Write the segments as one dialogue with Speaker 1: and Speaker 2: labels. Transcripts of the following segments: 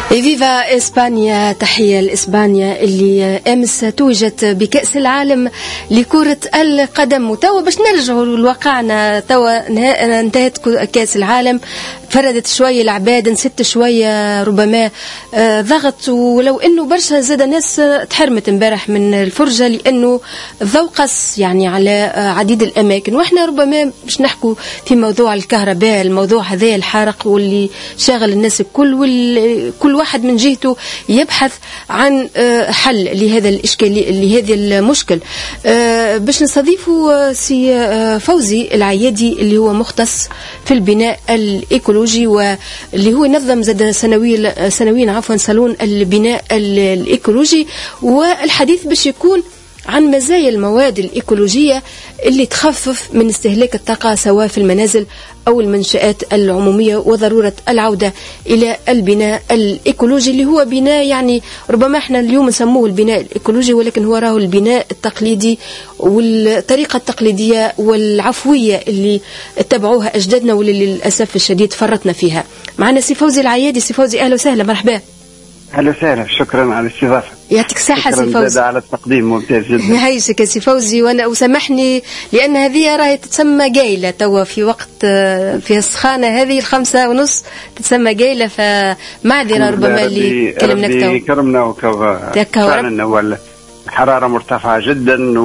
Speaker 1: فيفا إسبانيا، تحية لإسبانيا اللي أمس توجت بكأس العالم لكرة القدم. وتوا باش نرجعوا لواقعنا، توا انتهت كأس العالم، فردت شوية العباد، نسيت شوية ربما ضغط، ولو انه برشا زاد ناس تحرمت امبارح من الفرجة لانه الضوء قص يعني على عديد الاماكن. واحنا ربما باش نحكوا في موضوع الكهرباء، الموضوع هذا الحارق واللي شاغل الناس الكل، كل واحد من جهته يبحث عن حل لهذا الاشكال، لهذا المشكل. باش نستضيفوا سي فوزي العيادي اللي هو مختص في البناء الإيكولوجي، واللي هو ينظم زاد سنويا صالون البناء الإيكولوجي. والحديث باش يكون عن مزايا المواد الإيكولوجية اللي تخفف من استهلاك الطاقة سواء في المنازل أو المنشآت العمومية، وضرورة العودة إلى البناء الإيكولوجي اللي هو بناء يعني ربما احنا اليوم نسموه البناء الإيكولوجي، ولكن هو راه البناء التقليدي والطريقة التقليدية والعفوية اللي اتبعوها أجدادنا واللي للأسف الشديد فرطنا فيها. معنا سي فوزي العيادي. سي فوزي أهلا وسهلا، مرحبا.
Speaker 2: أهلا وسهلا، شكرا على الاستضافة.
Speaker 1: يعطيك الصحة سي فوزي.
Speaker 2: على التقديم ممتاز جدا.
Speaker 1: يعيشك سي فوزي. وانا وسامحني لان هذه راهي تتسمى قايلة توا في وقت في السخانة هذه 5:30 تتسمى قايلة، فمعذرة ربما اللي كلمناك توا.
Speaker 2: ربي كرمنا وكوا فعلا الحرارة مرتفعة جدا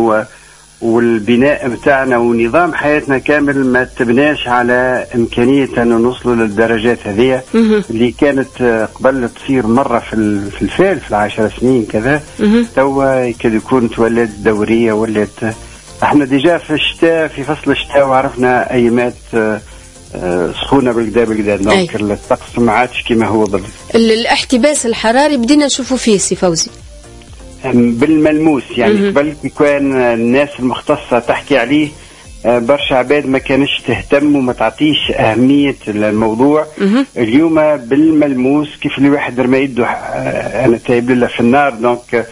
Speaker 2: والبناء متاعنا ونظام حياتنا كامل ما تبناش على إمكانية أن نوصل للدرجات هذه اللي كانت قبل تصير مرة في الفعل في 10 سنين كذا. توا كده يكون تولد دورية ولات. احنا ديجا في الشتاء، في فصل الشتاء، وعرفنا أيامات سخونة بالكدا دونك الطقس ما عادش كما هو ظل.
Speaker 1: الاحتباس الحراري بدينا نشوفه فيه سي فوزي
Speaker 2: بالملموس يعني. قبل كان الناس المختصة تحكي عليه برشا عباد ما كانش تهتم وما تعطيش أهمية الموضوع. اليوم بالملموس كيف اللي واحد رمى يده أنا تايب له في النار دونك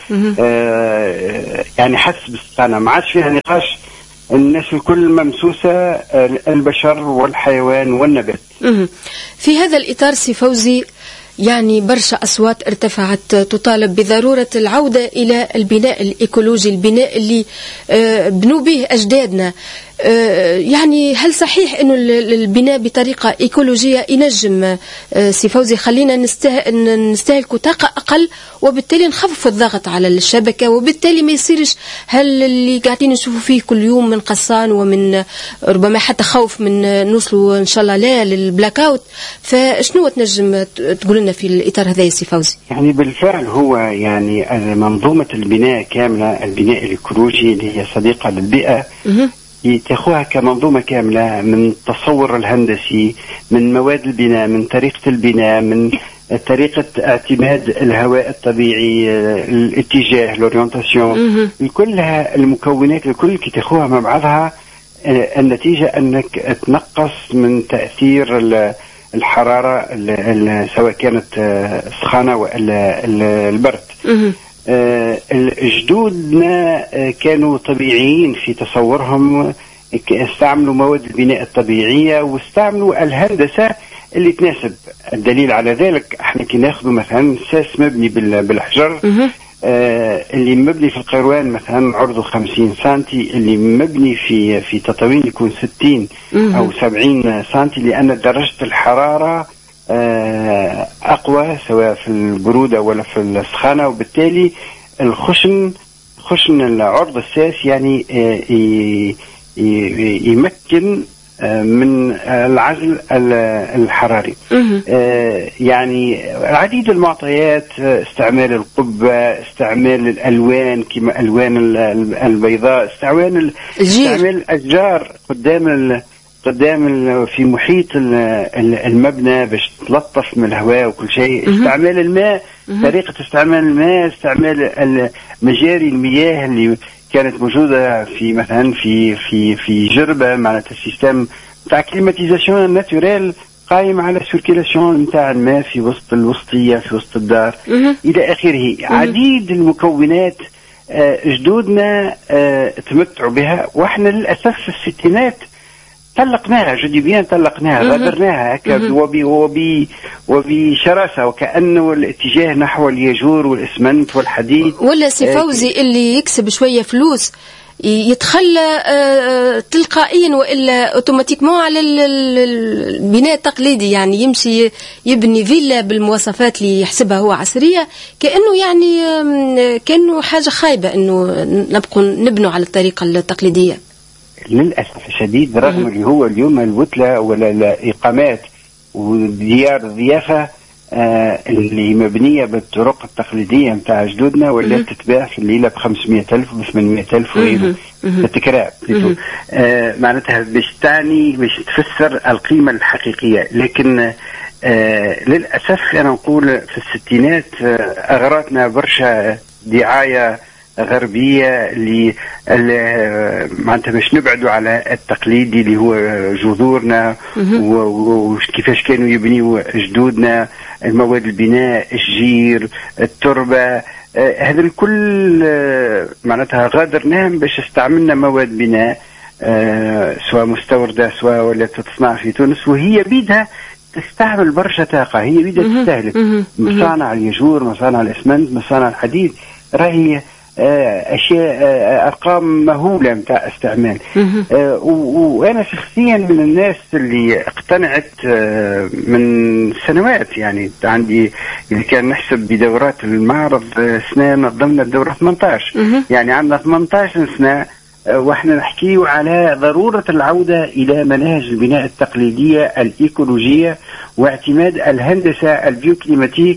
Speaker 2: يعني حس بالسخانة، ما عادش فيها نقاش. الناس الكل ممسوسة، البشر والحيوان والنبات.
Speaker 1: في هذا الإطار سي فوزي يعني برشا أصوات ارتفعت تطالب بضرورة العودة إلى البناء الإيكولوجي، البناء اللي بنوا به أجدادنا. يعني هل صحيح أنه البناء بطريقة إيكولوجية ينجم سي فوزي خلينا نستهلك طاقة أقل، وبالتالي نخفف الضغط على الشبكة، وبالتالي ما يصيرش هل اللي قاعدين نشوفوا فيه كل يوم من قصان ومن ربما حتى خوف من نوصلوا إن شاء الله لا للبلاك أوت. فشنو تنجم تقول لنا في الإطار هذا سي فوزي؟
Speaker 2: يعني بالفعل هو يعني منظومة البناء كاملة، البناء الإيكولوجي اللي هي صديقة للبيئة، يتخوها كمنظومة كاملة من التصور الهندسي، من مواد البناء، من طريقة البناء، من طريقة اعتماد الهواء الطبيعي، الاتجاه، الأورينتاسيون، كلها المكونات الكل كي تخوها مع بعضها. النتيجة أنك تنقص من تأثير الحرارة سواء كانت السخانة ولا البرد. جدودنا كانوا طبيعيين في تصورهم، استعملوا مواد البناء الطبيعية واستعملوا الهندسة اللي تناسب. الدليل على ذلك احنا كي ناخذوا مثلا ساس مبني بالحجر، اللي مبني في القيروان مثلا عرضه 50 سنتي، اللي مبني في تطاوين يكون 60 أو 70 سنتي، لأن درجة الحرارة أقوى سواء في البرودة ولا في السخانة، وبالتالي خشن العرض الساس يعني يمكن من العزل الحراري. يعني عديد المعطيات، استعمال القبة، استعمال الألوان كما ألوان البيضاء، استعمال الأشجار قدام في محيط المبنى باش تلطف من الهواء وكل شيء، استعمال الماء، طريقة استعمال الماء، استعمال مجاري المياه اللي كانت موجودة في مثلا في جربة، معناتها السيستم تاع كليماتيزاسيون ناتوريل قائم على سيركيلاسيون نتاع الماء في وسط الوسطية، في وسط الدار إلى آخره. عديد المكونات جدودنا تمتعوا بها، واحنا للأسف في الستينات طلقناها جديا، طلقناها غادرناها هكا وبشراسة، وكأنه الاتجاه نحو الياجور والإسمنت والحديد.
Speaker 1: ولا سي فوزي اللي يكسب شوية فلوس يتخلى تلقائيا والا اوتوماتيكمون على البناء التقليدي، يعني يمشي يبني فيلا بالمواصفات اللي يحسبها هو عصريه، كانه يعني كانه حاجه خايبه انه نبقوا نبنوا على الطريقه التقليديه.
Speaker 2: للاسف الشديد رغم اللي هو اليوم الوتله ولا الاقامات وديار الضيافه اللي مبنية بالطرق التقليدية متاع جدودنا، ولا تتباع في الليلة ب500,000 و800,000 وغيره بالتكرار. معناتها باش تفسر القيمة الحقيقية. لكن للأسف أنا نقول في الستينات أغرتنا برشا دعاية غربية اللي معناتها باش نبعدوا على التقليدي اللي هو جذورنا وكيفاش كانوا يبنيوا جدودنا، المواد البناء، الجير، التربة، هذا الكل معناتها غادرناه باش استعملنا مواد بناء سواء مستوردة سواء ولا تتصنع في تونس، وهي بيدها تستعمل برشا طاقة، هي بيدها تستهلك مصانع الياجور، مصانع الإسمنت، مصانع الحديد، راهي أشياء أرقام مهولة متاع استعمال. وأنا شخصيا من الناس اللي اقتنعت من سنوات، يعني عندي إذا كان نحسب بدورات المعرض سنة نظمنا الدورة 18، يعني عندنا 18 سنة واحنا نحكي على ضرورة العودة إلى مناهج البناء التقليدية الإيكولوجية واعتماد الهندسة البيوكليماتيك،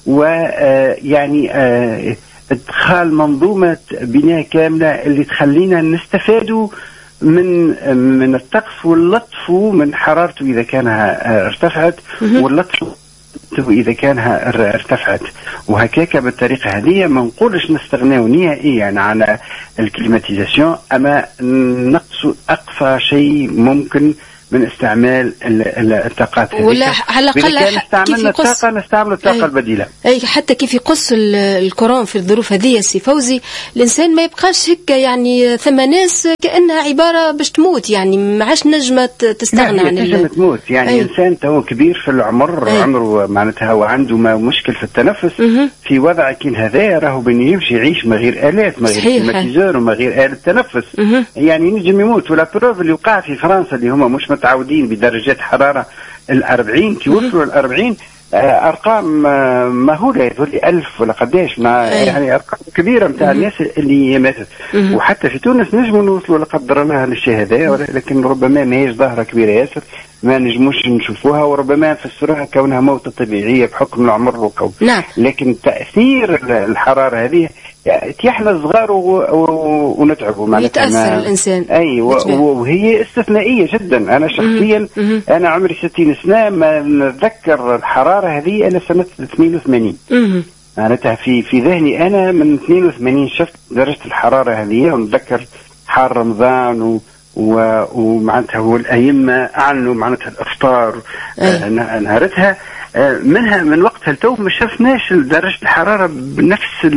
Speaker 2: ويعني ادخال منظومة بناء كاملة اللي تخلينا نستفادوا من الطقس واللطف من حرارته إذا كانها ارتفعت، واللطف إذا كانها ارتفعت، وهكاك بالطريقة هذه ما نقولش نستغنوا نهائيا عن الكليماتيزاسيون، أما نقص أقصى شيء ممكن من استعمال الطاقات هذه،
Speaker 1: ولا على الأقل
Speaker 2: نستعمل الطاقة البديلة.
Speaker 1: أي حتى كيف يقص الكورون في الظروف هذه سي فوزي، الإنسان ما يبقاش هيك، يعني ثم ناس كأنها عبارة باش تموت، يعني ما عادش نجمة تستغنى عن
Speaker 2: نجمة تموت، يعني إنسان تو كبير في العمر، عمره معناتها وعنده مشكل في التنفس، في وضع كين هذا راهو بين يمشي يعيش من غير آلات، من غير كليماتيزور ومن غير آلة تنفس، يعني نجم يموت. ولا بروف اللي وقع في فرنسا اللي هم مش متعودين بدرجات حرارة 40 كي وصلوا 40 أرقام مهولة، يقول لي 1000 ولا قداش، يعني أرقام كبيرة متاع الناس اللي ماتت. وحتى في تونس نجموا نوصلوا لا قدر الله للشيء هذا، لكن ربما ما هيش ظاهرة كبيرة ياسر، ما نجموش نشوفوها، وربما نفسروها كونها موتة طبيعية بحكم العمر وكون. لكن تأثير الحرارة هذه تيحنا صغار ونتعبوا،
Speaker 1: يتأثر الإنسان.
Speaker 2: أي وهي استثنائية جدا. أنا شخصيا أنا عمري 60 سنة، ما نتذكر الحرارة هذه أنا سنة 82. معناتها في ذهني أنا من 82 شفت درجة الحرارة هذه، ونتذكر حار رمضان ومعناتها والأئمة أعلنوا معناتها الإفطار نهارتها، منها من وقتها لتو ما شفناش درجة الحرارة بنفس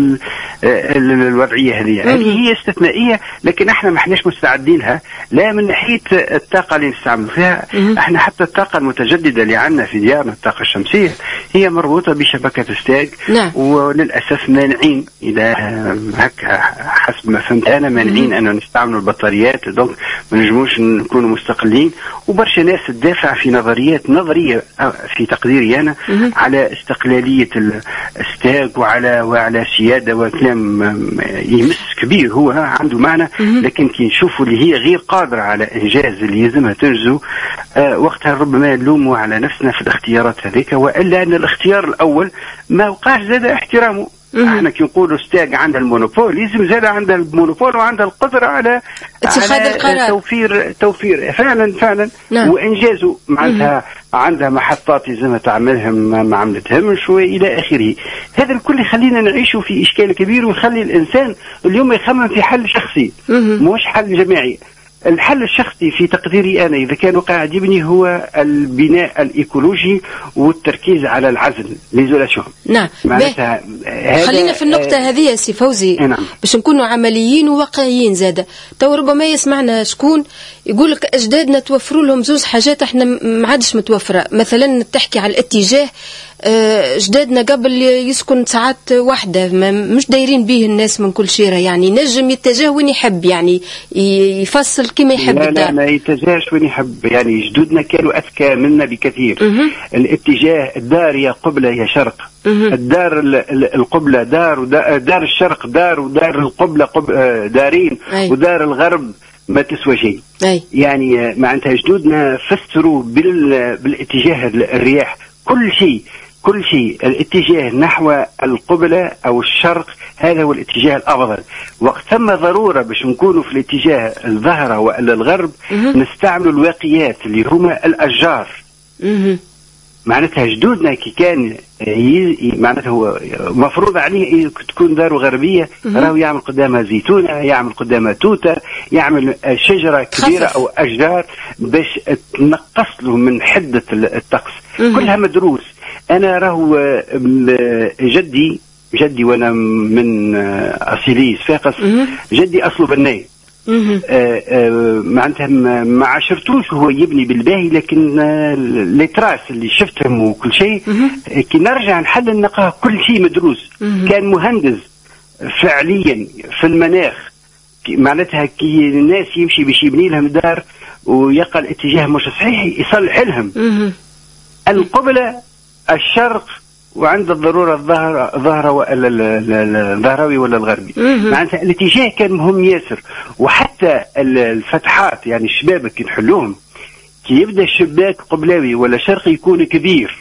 Speaker 2: الوضعية هذه. هي استثنائية، لكن احنا ما احناش مستعدين لها، لا من ناحية الطاقة اللي نستعمل فيها. احنا حتى الطاقة المتجددة اللي عندنا في ديارنا الطاقة الشمسية هي مربوطة بشبكة ستاج، وللأسف مانعين، إذا هكا حسب ما فهمت أنا مانعين أنه نستعمل البطاريات، دونك ما نجموش نكونوا مستقلين. وبرشا ناس تدافع في نظرية في تقديري أنا على استقلالية الستاج وعلى سيادة، وكلام يمس كبير هو عنده معنى، لكن كي نشوفوا اللي هي غير قادرة على إنجاز اللي يلزمها تنجزه، وقتها ربما نلوموا على نفسنا في الاختيارات هذيك، وإلا أن الاختيار الأول ما وقعش زاد احترامه. احنا كي نقولوا ستاج عندها المونوبول، لازم زاد عندها المونوبول وعندها القدرة على
Speaker 1: اتخاذ القرار،
Speaker 2: توفير فعلا وإنجازه. معناتها عندها محطات لازم تعملهم ما عملتهمش وإلى آخره. هذا الكل يخلينا نعيشوا في إشكال كبير، ويخلي الإنسان اليوم يخمم في حل شخصي مش حل جماعي. الحل الشخصي في تقديري أنا إذا كان قاعد يبني هو البناء الإيكولوجي والتركيز على العزل ليزولاسيون.
Speaker 1: نعم. خلينا في النقطة هذه يا سي فوزي.
Speaker 2: نعم.
Speaker 1: باش نكونوا عمليين وواقعيين زادة. تو ربما يسمعنا شكون يقول لك أجدادنا توفروا لهم زوز حاجات احنا ما عادش متوفرة. مثلا تحكي على الاتجاه، جدادنا قبل يسكن ساعات واحدة مش دايرين به الناس من كل شيرة، يعني نجم يتجه وين يحب، يعني يفصل كما يحب.
Speaker 2: لا ما يتجهش وين يحب، يعني جدودنا كانوا أذكى منا بكثير. الاتجاه الدار يا قبلة يا شرق، الدار القبلة دار، ودار الشرق دار، ودار القبلة دارين، ودار الغرب ما تسوى شيء. يعني معناتها جدودنا فسروا بالاتجاه الرياح كل شيء الاتجاه نحو القبلة أو الشرق هذا هو الاتجاه الأفضل. وقت ثم ضرورة باش نكونوا في الاتجاه الظهر وإلى الغرب نستعملوا الواقيات اللي هما الأشجار. معناتها جدودنا كي كان معناتها هو مفروض عليه تكون داره غربية، راهو يعمل قدامها زيتونة، يعمل قدامها توتة، يعمل شجرة كبيرة أو أشجار باش تنقص له من حدة الطقس. كلها مدروس. أنا راهو جدي وأنا من أصيلي صفاقس، جدي أصله بناي. معناتها ما عشرتوش هو يبني بالباهي، لكن لي تراس اللي شفتهم وكل شيء كي نرجع نحلل نلقاه كل شيء مدروس. كان مهندس فعليا في المناخ، معناتها كي الناس يمشي باش يبني لهم دار ويلقى الاتجاه مش صحيح يصلح لهم. القبلة الشرق وعند الضرورة الظهر ولا الظهراوي ولا الغربي. معناتها الاتجاه كان مهم ياسر. وحتى الفتحات يعني الشبابك نحلوهم كي يبدا الشباك قبلاوي ولا شرقي يكون كبير،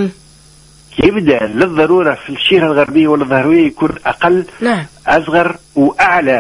Speaker 2: كي يبدا للضرورة في الشيرة الغربية ولا الظهراوية يكون أقل، أصغر وأعلى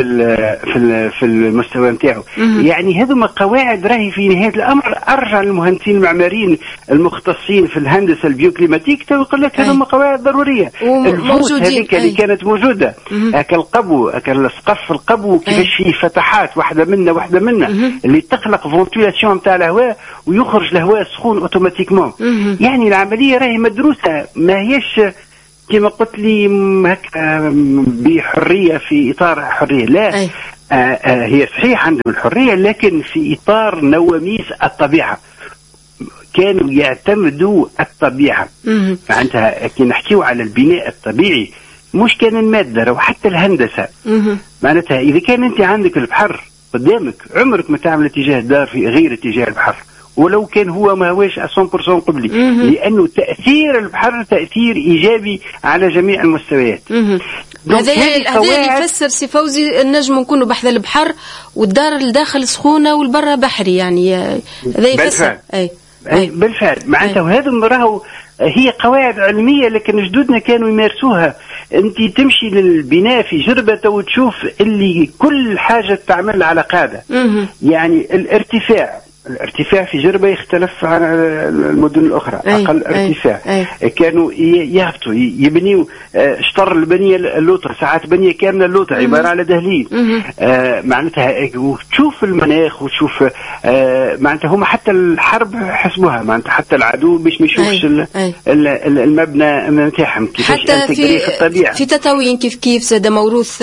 Speaker 2: في المستوى نتاعو. يعني هذوما قواعد راهي في نهاية الأمر أرجع للمهندسين المعماريين المختصين في الهندسة البيوكليماتيك تو يقول لك هذوما قواعد ضرورية. الفوت هذيك اللي كانت موجودة، هكا القبو، هكا السقف القبو كيفاش فيه فتحات واحدة منا اللي تخلق فونتيلاسيون نتاع الهواء ويخرج الهواء السخون اوتوماتيكمون. يعني العملية راهي مدروسة، ما هيش كما قلت لي هكا بحرية في إطار حرية. لا، هي صحيح عندهم الحرية لكن في إطار نواميس الطبيعة. كانوا يعتمدوا الطبيعة. معناتها كي نحكيو على البناء الطبيعي مش كان المادة وحتى الهندسة. معناتها إذا كان أنت عندك البحر قدامك عمرك ما تعمل اتجاه الدار في غير اتجاه البحر، ولو كان هو ما هوش 100% قبلي، لأنه تأثير البحر تأثير إيجابي على جميع المستويات.
Speaker 1: هذا اللي يفسر سي فوزي النجم نكونوا بحذا البحر والدار الداخل سخونة والبرة بحري، يعني هذا يفسر.
Speaker 2: بالفعل. معناتها وهذا راهو هي قواعد علمية لكن جدودنا كانوا يمارسوها. انت تمشي للبناء في جربة وتشوف اللي كل حاجة تعمل على قاعدة. يعني الارتفاع في جربة يختلف عن المدن الأخرى. أقل ارتفاع. كانوا يهبطوا يبنيوا شطر البنية اللوطة، ساعات بنية كاملة اللوطة عبارة على دهليز. معناتها وتشوف المناخ وتشوف معناتها هم حتى الحرب حسبوها، معناتها حتى العدو باش ما يشوفش المبنى نتاعهم كيفاش انتجري في الطبيعة.
Speaker 1: في تطاوين كيف زاد موروث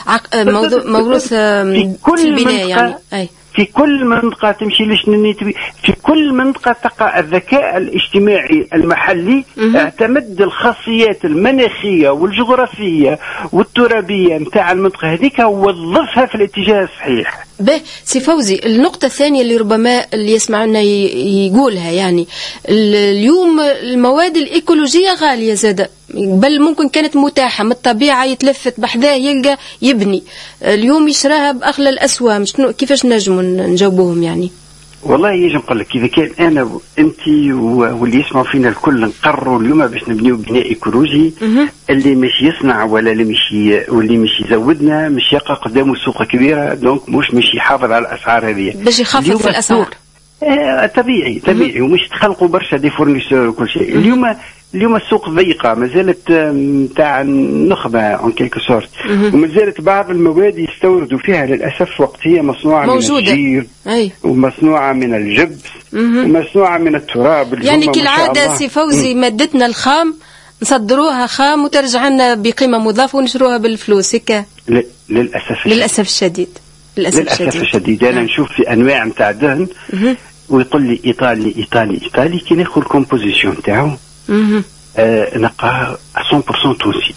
Speaker 1: موروث في البناء يعني.
Speaker 2: في كل منطقة تمشي في كل منطقة تقع الذكاء الاجتماعي المحلي اعتمد الخاصيات المناخية والجغرافية والترابية نتاع المنطقة هذيك ووظفها في الاتجاه الصحيح.
Speaker 1: سي فوزي، النقطة الثانية اللي ربما اللي يسمعنا يقولها، يعني اليوم المواد الإيكولوجية غالية زادة، بل ممكن كانت متاحة من الطبيعة يتلفت بحذاه يلقى يبني، اليوم يشراها بأغلى الأسواق. كيفاش نجموا نجاوبوهم يعني؟
Speaker 2: والله يجي نقول لك إذا كان أنا وأنت واللي يسمعوا فينا الكل نقرروا اليوم باش نبنيو بناء إيكولوجي، اللي مش يصنع ولا واللي مش يزودنا مش يقع قدامه سوق كبيرة، دونك مش يحافظ على الأسعار هذه
Speaker 1: باش يخفف الأسعار.
Speaker 2: طبيعي ومش تخلقوا برشا دي فورنيسور وكل شيء. اليوم اليوم السوق ضيقة، ما زالت متاع النخبة ان كيلكو سورت، وما زالت بعض المواد يستوردوا فيها للأسف وقت هي مصنوعة
Speaker 1: موجودة.
Speaker 2: من الجير ومصنوعة من الجبس ومصنوعة من التراب.
Speaker 1: يعني كالعادة سي فوزي مادتنا الخام نصدروها خام وترجع لنا بقيمة مضافة ونشروها بالفلوس هكا. للأسف الشديد.
Speaker 2: للأسف الشديد. أنا نشوف في أنواع متاع دهن ويقول لي إيطالي كي ناخذ الكومبوزيشن تاعو نلقاه 100% تونسي.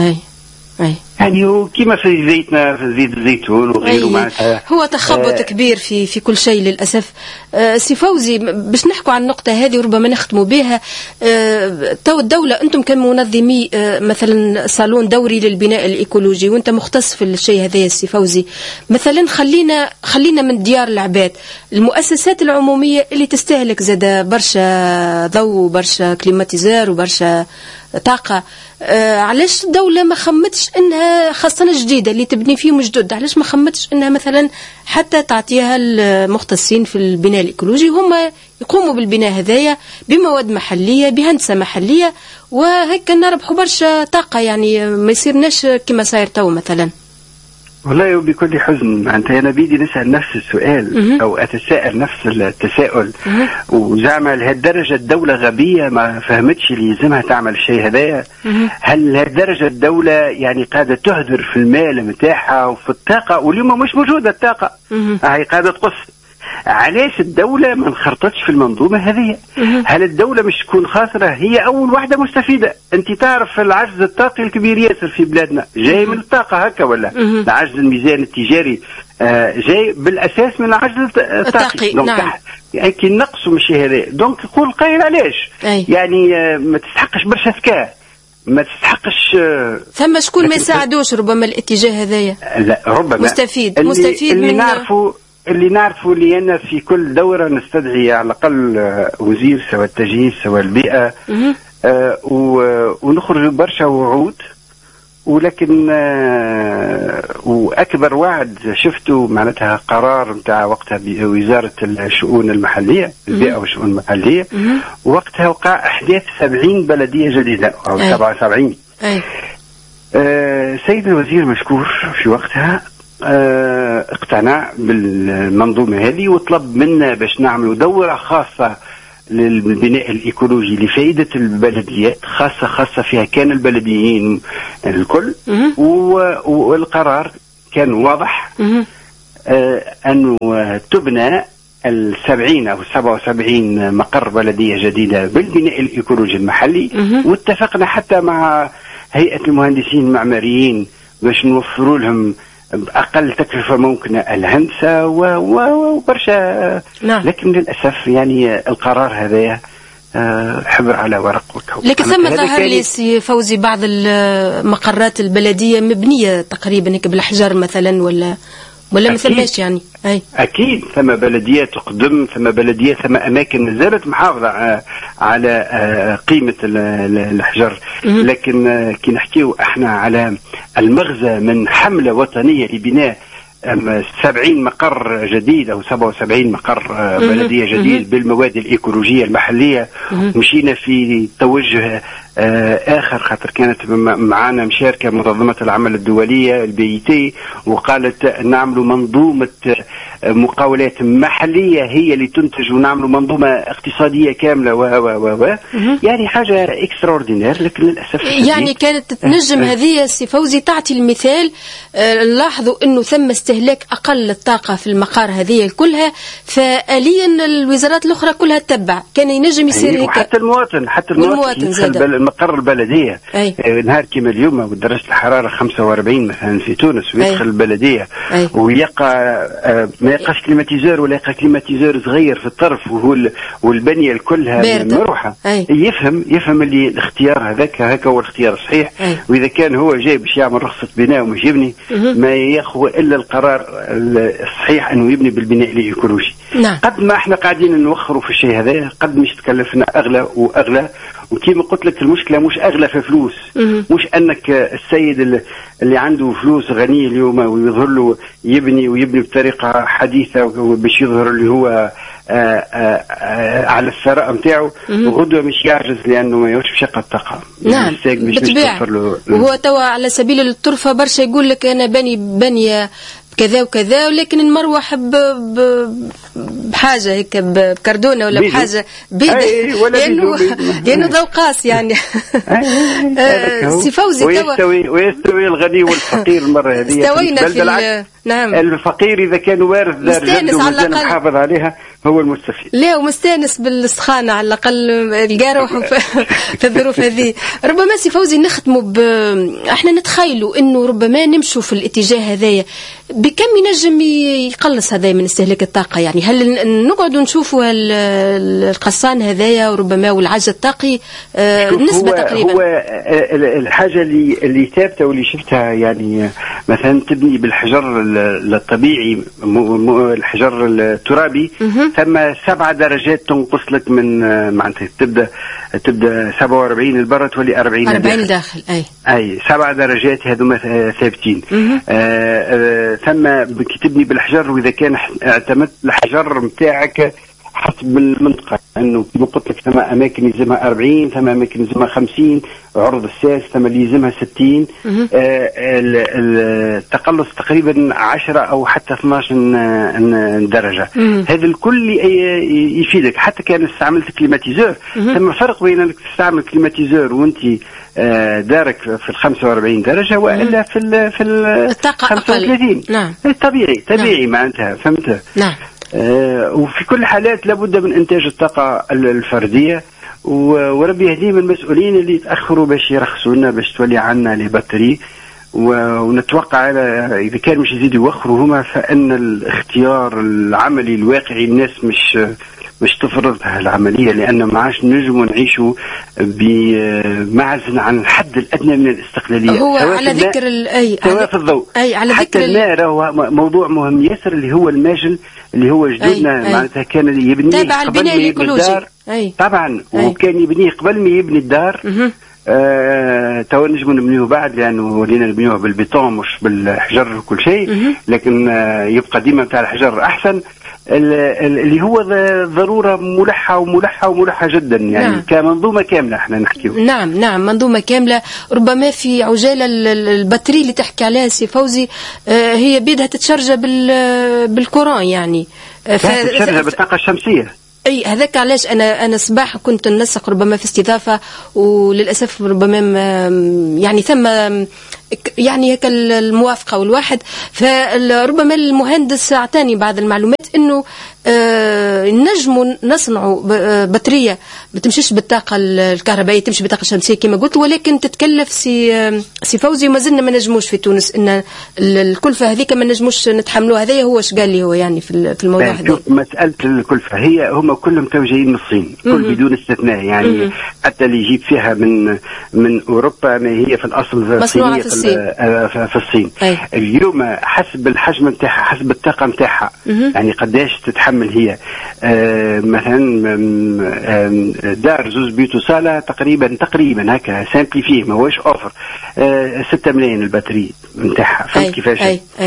Speaker 2: يعني كيما في زيتنا في زيت الزيتون وغيره معناتها
Speaker 1: هو تخبط كبير في كل شيء للأسف. سي فوزي باش نحكوا عن النقطة هذه وربما نختموا بها. تو الدولة أنتم كمنظمي مثلا صالون دوري للبناء الإيكولوجي وأنت مختص في الشيء هذا يا سي فوزي، مثلا خلينا من ديار العباد المؤسسات العمومية اللي تستهلك زاد برشا ضوء وبرشا كليماتيزار وبرشا طاقة. علاش الدولة ما خمتش انها خاصة جديدة اللي تبني فيهم جدد، علاش ما خمتش انها مثلا حتى تعطيها المختصين في البناء الإيكولوجي هم يقوموا بالبناء هذايا بمواد محلية بهندسة محلية وهيك نربحوا برشا طاقة، يعني ما يصيرناش كما صاير تو مثلا.
Speaker 2: والله بكل حزن أنا بيدي نسأل نفس السؤال أو أتساءل نفس التساؤل، وزعم لهالدرجة الدولة غبية ما فهمتش اللي يلزمها تعمل الشيء هذايا؟ هل لهالدرجة الدولة يعني قاعدة تهدر في المال متاعها وفي الطاقة واليوم مش موجودة الطاقة هي قاعدة تقص؟ علاش الدولة ما انخرطتش في المنظومة هذه؟ هل الدولة مش تكون خاسرة؟ هي أول واحدة مستفيدة. أنت تعرف العجز الطاقي الكبير ياسر في بلادنا جاي من الطاقة هكا ولا؟ العجز الميزان التجاري جاي بالأساس من العجز الطاقي.
Speaker 1: نعم.
Speaker 2: يعني كي نقصوا مش هذا دونك يقول قايل علاش؟ يعني ما تستحقش برشا ذكاء، ما تستحقش
Speaker 1: ثم شكون ما يساعدوش ربما الاتجاه هذايا؟
Speaker 2: لا ربما
Speaker 1: مستفيد
Speaker 2: اللي نعرفه اللي أنا في كل دورة نستدعي على الأقل وزير سواء التجهيز سواء البيئة ونخرج برشا وعود، ولكن وأكبر وعد شفته معناتها قرار متاع وقتها بوزارة الشؤون المحلية البيئة والشؤون المحلية، وقتها وقع إحداث 70 بلدية جديدة أو 77. سيد الوزير مشكور في وقتها اقتنع بالمنظومة هذه وطلب منا باش نعملوا دورة خاصة للبناء الإيكولوجي لفائدة البلديات، خاصة فيها كان البلديين الكل. والقرار كان واضح أنه تبنى 70 أو 77 مقر بلدية جديدة بالبناء الإيكولوجي المحلي. واتفقنا حتى مع هيئة المهندسين المعماريين باش نوفروا لهم بأقل تكلفة ممكنة الهندسة وبرشا. لكن للأسف يعني القرار هذا حبر على ورق وكوب.
Speaker 1: لكن ثم ظهر لي سي فوزي بعض المقرات البلدية مبنية تقريبا بالأحجار مثلا ولا ما ثماش يعني؟
Speaker 2: أكيد ثم بلدية تقدم، ثم بلدية ثم أماكن نزلت محافظة على قيمة الحجر. لكن كي نحكيو احنا على المغزى من حملة وطنية لبناء 70 مقر جديد أو 77 مقر بلدية جديد بالمواد الإيكولوجية المحلية، مشينا في توجه آخر خاطر كانت معنا مشاركة منظمة العمل الدولية البيتي وقالت نعملوا منظومة مقاولات محلية هي اللي تنتج ونعملوا منظومة اقتصادية كاملة يعني حاجة اكستراوردينير. لكن للأسف
Speaker 1: يعني كانت تنجم هذه سي فوزي تعطي المثال. لاحظوا أنه ثم استهلاك أقل الطاقة في المقار هذه كلها، فآليا الوزارات الأخرى كلها تتبع، كان ينجم يصير هيك.
Speaker 2: حتى المواطن المقر البلدية نهار كما اليوم ودرجة الحرارة 45 مثلا في تونس ويدخل البلدية ويلقى ما يلقاش كليماتيزور ولا يلقى كليماتيزور صغير في الطرف والبنية الكلها مروحة، يفهم اللي الاختيار هذاك هو الاختيار الصحيح. وإذا كان هو جاي باش يعمل رخصة بناء ومش يبني ما ياخذ إلا القرار الصحيح أنه يبني بالبناء الإيكولوجي. قد ما احنا قاعدين نوخروا في الشيء هذا قد مش تكلفنا أغلى وأغلى. وكيما قلت لك المشكلة مش أغلى في فلوس، مش أنك السيد اللي عنده فلوس غني اليوم ويظهر له يبني بطريقة حديثة باش يظهر اللي هو على الثراء نتاعو، وغدوه مش يعجز لانه ما يوش بشقه الطاقه.
Speaker 1: نعم بالطبيعه. وهو توا على سبيل الطرفه برشا يقول لك انا بني كذا وكذا، ولكن نمروح بحاجه هيك بكردونه ولا بحاجه بيده، لانه ذو قاس يعني. سي فوزي
Speaker 2: ويستوي الغني والفقير المره هذه.
Speaker 1: استوينا في نعم.
Speaker 2: الفقير اذا كان وارث دار جده ومازال محافظ عليها هو المستفيد.
Speaker 1: لا ومستانس بالسخانه على الاقل القاروح في الظروف هذه. ربما سي فوزي نختموا احنا نتخيلوا انه ربما نمشوا في الاتجاه هذايا، بكم ينجم يقلص هذا من استهلاك الطاقه؟ يعني هل نقعدوا نشوفوا القصان هذايا وربما والعجز الطاقي نسبه تقريبا؟
Speaker 2: هو الحاجه اللي ثابته واللي شفتها، يعني مثلا تبني بالحجر الطبيعي، الحجر الترابي، ثم 7 درجات تنقص لك من معناتها تبدا 47 البرة تولي 40
Speaker 1: الداخل.
Speaker 2: اي 7 درجات هذوما ثابتين. ثم كي تبني بالحجر، واذا كان اعتمدت الحجر نتاعك حسب المنطقة، انه كما قلت لك ثم اماكن يلزمها 40، ثم اماكن يلزمها 50 عرض الساس، ثم اللي يلزمها 60. التقلص تقريبا 10 او حتى 12 درجة. هذا الكل يفيدك. حتى كان استعملت كليماتيزور، ثم فرق بين انك تستعمل كليماتيزور وانت دارك في 45 درجة والا في
Speaker 1: الطاقة
Speaker 2: 35.
Speaker 1: نعم.
Speaker 2: طبيعي معناتها فهمت.
Speaker 1: نعم.
Speaker 2: وفي كل الحالات لابد من إنتاج الطاقة الفردية، وربي يهديهم المسؤولين اللي يتأخروا باش يرخصوا لنا باش تولي عنا لي باتري. ونتوقع إذا كان مش يزيدوا يوخروا هما، فإن الاختيار العملي الواقعي الناس مش تفرض العملية، لأن ما عادش نجموا نعيشوا بمعزل عن الحد الأدنى من الاستقلالية.
Speaker 1: هو على ذكر
Speaker 2: سواء في الضوء
Speaker 1: على
Speaker 2: حتى
Speaker 1: ذكر
Speaker 2: الماء هو موضوع مهم ياسر، اللي هو الماجل اللي هو جدودنا معناتها كان يبنيه
Speaker 1: تابع البناء الإيكولوجي
Speaker 2: طبعا. وكان يبنيه قبل ما يبني الدار. تو نجموا نبنيوه بعد، لانه ولينا نبنيوه بالبيتون مش بالحجر وكل شيء، لكن يبقى ديما بتاع الحجر احسن، اللي هو ضروره ملحه جدا، يعني نعم. كمنظومه كامله احنا نحكيو.
Speaker 1: نعم منظومه كامله. ربما في عجاله البطاريه اللي تحكي عليها سي فوزي هي بيدها تتشرج بالكوران، يعني
Speaker 2: تتشرج بالطاقه الشمسيه.
Speaker 1: هذاك علاش انا صباح كنت ننسق ربما في استضافه، وللاسف ربما يعني ثم يعني هيك الموافقه والواحد، فربما المهندس اعطاني بعض المعلومات انه نجموا نصنعوا بطاريه ما تمشيش بالطاقه الكهربائيه، تمشي بالطاقه الشمسيه كما قلت، ولكن تتكلف سي فوزي. وما زلنا ما نجموش في تونس ان الكلفه هذيك ما نجموش نتحملوها. هذايا هو ايش قال لي هو يعني في الموضوع هذا.
Speaker 2: مساله الكلفه هم كلهم توجيهين من الصين، كل بدون استثناء، يعني حتى اللي يجيب فيها من اوروبا ما هي في الاصل
Speaker 1: مصنوعه
Speaker 2: في الصين. اليوم حسب الحجم نتاعها، حسب الطاقه نتاعها، يعني قداش تتحمل هي. مثلا دار زوز بيوت وصاله تقريبا هكا سامبليفيه، ما هوش اوفر 6 ملايين الباتري نتاعها. فهمت كيفاش؟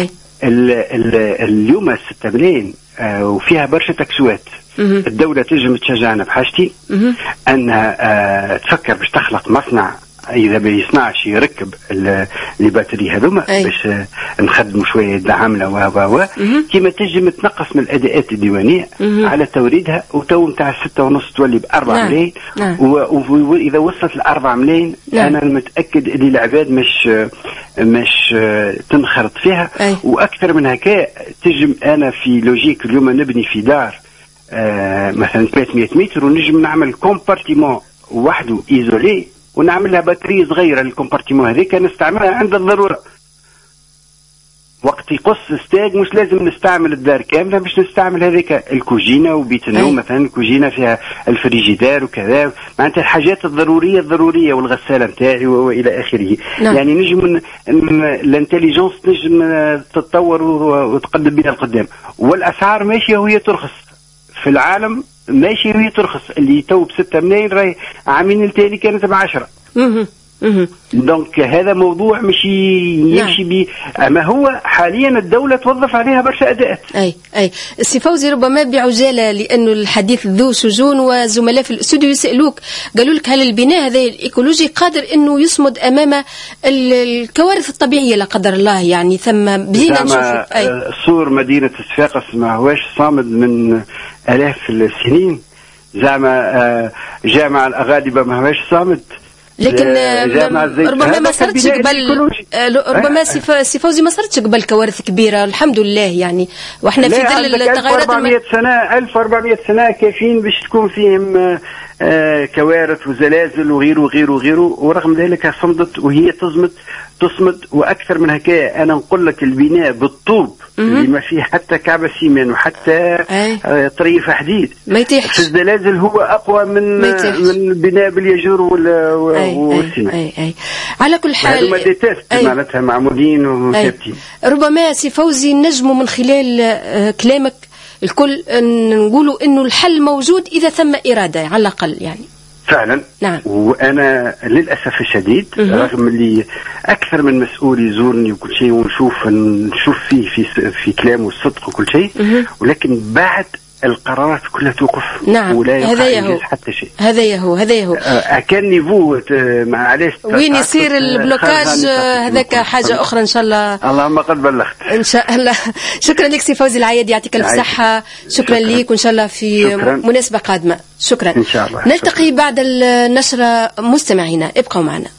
Speaker 2: اليوم 6 ملايين وفيها برشا تكسوات. الدولة تجم تشجعنا بحاجتين، أنها تفكر باش تخلق مصنع، إذا بيصنعش يركب الباتري هذوما باش نخدموا شوية يد عاملة كما تجم تنقص من الأداءات الديوانية على توريدها، وتو نتاع 6.5 تولي ب4 ملايين. وإذا وصلت ل4 ملايين أنا متأكد اللي العباد مش تنخرط فيها. وأكثر من هكا تجم أنا في لوجيك اليوم نبني في دار مثلا 300 متر، ونجم نعمل كومبارتيمون وحده إيزولي، ونعمل لها باتريه صغيره للكومبارتيمون هذيك نستعملها عند الضروره. وقت يقص ستاج مش لازم نستعمل الدار كامله، باش نستعمل هذيك الكوجينه وبيت النوم مثلا، الكوجينه فيها الفريجيدار وكذا، معناتها الحاجات الضروريه والغساله نتاعي والى اخره. يعني نجم الانتليجنس نجم تتطور وتقدم بها القدام، والاسعار ماشيه وهي ترخص في العالم، ماشي وهي ترخص. اللي تو ب6 ملايين راهي عامين التالي كانت ب10. دونك هذا موضوع مش يمشي به، اما هو حاليا الدوله توظف عليها برشا اداءات.
Speaker 1: اي سي فوزي، ربما بعجاله لانه الحديث ذو شجون، وزملاء في الاستوديو يسالوك قالوا لك هل البناء هذا الايكولوجي قادر انه يصمد امام الكوارث الطبيعيه لا قدر الله؟ يعني ثم بدينا نشوف
Speaker 2: صور مدينه صفاقس ما هواش صامد من آلاف السنين، زعما جامع الأغادبة ما هواش صامد،
Speaker 1: لكن ربما ما صارتش قبل، ربما سي فوزي ما صارتش قبل كوارث كبيرة الحمد لله يعني، واحنا في ظل التغيرات
Speaker 2: 1400 سنة 1400 سنة كافيين باش تكون فيهم كوارث وزلازل وغيره وغيره وغيره، ورغم ذلك صمدت وهي تصمد واكثر من هكا. انا نقول لك البناء بالطوب اللي ما فيه حتى كعبة سيمان وحتى طريف حديد
Speaker 1: ما يطيحش
Speaker 2: في الزلازل، هو اقوى من البناء بالياجور والسيمان.
Speaker 1: على كل حال
Speaker 2: هذوما دي تيست معناتها معمولين وثابتين.
Speaker 1: ربما سي فوزي نجموا من خلال كلامك الكل نقولوا انه الحل موجود اذا ثم اراده على الاقل يعني.
Speaker 2: فعلا.
Speaker 1: نعم.
Speaker 2: وانا للاسف الشديد رغم اللي اكثر من مسؤول يزورني وكل شيء ونشوف فيه في كلامه الصدق وكل شيء، ولكن بعد القرارات كلها توقف.
Speaker 1: نعم.
Speaker 2: ولا ينجز حتى شيء.
Speaker 1: هذا هو
Speaker 2: كان نيفو معليش
Speaker 1: وين يصير البلوكاج هذاك حاجه اخرى ان شاء الله.
Speaker 2: اللهم قد بلغت
Speaker 1: ان شاء الله. شكرا لك سي فوزي العيادي، يعطيك الف صحه. شكرا لك وان شاء الله في مناسبه قادمه. شكرا ان
Speaker 2: شاء الله.
Speaker 1: نلتقي بعد النشره، مستمعينا ابقوا معنا.